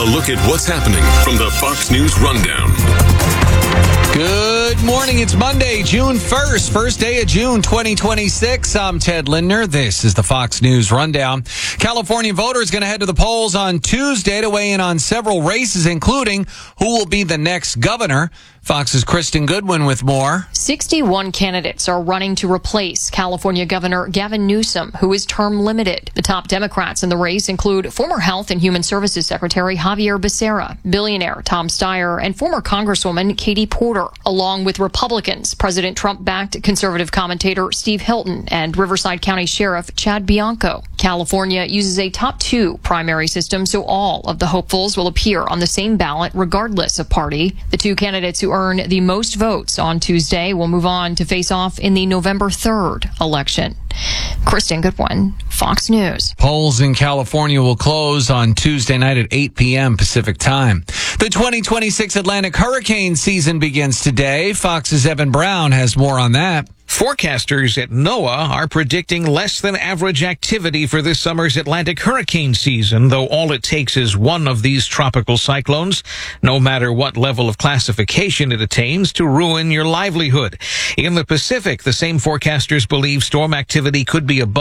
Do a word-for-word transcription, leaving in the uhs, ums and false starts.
A look at what's happening from the Fox News Rundown. Good morning. It's Monday, June first, first day of June twenty twenty-six. I'm Ted Lindner. This is the Fox News Rundown. California voters going to head to the polls on Tuesday to weigh in on several races, including who will be the next governor. Fox's Kristen Goodwin with more. sixty-one candidates are running to replace California Governor Gavin Newsom, who is term limited. The top Democrats in the race include former Health and Human Services Secretary Javier Becerra, billionaire Tom Steyer, and former Congresswoman Katie Porter, along with Republicans, President Trump-backed conservative commentator Steve Hilton and Riverside County Sheriff Chad Bianco. California uses a top two primary system, so all of the hopefuls will appear on the same ballot regardless of party. The two candidates who earn the most votes on Tuesday will move on to face off in the November third election. Kristen Goodwin, Fox News. Polls in California will close on Tuesday night at eight p.m. Pacific time. The twenty twenty-six Atlantic hurricane season begins today. Fox's Evan Brown has more on that. Forecasters at NOAA are predicting less than average activity for this summer's Atlantic hurricane season, though all it takes is one of these tropical cyclones, no matter what level of classification it attains, to ruin your livelihood. In the Pacific, the same forecasters believe storm activity could be above